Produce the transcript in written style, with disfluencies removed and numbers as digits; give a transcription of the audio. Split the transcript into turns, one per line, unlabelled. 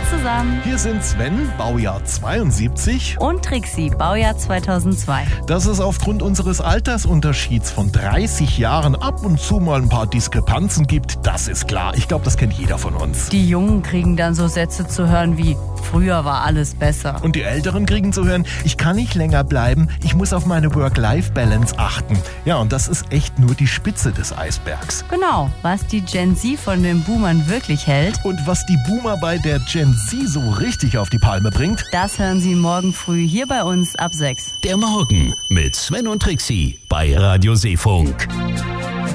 zusammen.
Hier sind Sven, Baujahr 72.
Und Trixie, Baujahr 2002.
Dass es aufgrund unseres Altersunterschieds von 30 Jahren ab und zu mal ein paar Diskrepanzen gibt, das ist klar. Ich glaube, das kennt jeder von uns.
Die Jungen kriegen dann so Sätze zu hören wie, früher war alles besser.
Und die Älteren kriegen zu hören, ich kann nicht länger bleiben, ich muss auf meine Work-Life-Balance achten. Ja, und das ist echt nur die Spitze des Eisbergs.
Genau, was die Gen Z von den Boomern wirklich hält.
Und was die Boomer bei der Gen Z so richtig auf die Palme bringt,
Das hören Sie morgen früh hier bei uns ab 6.
Der Morgen mit Sven und Trixie bei Radio Seefunk.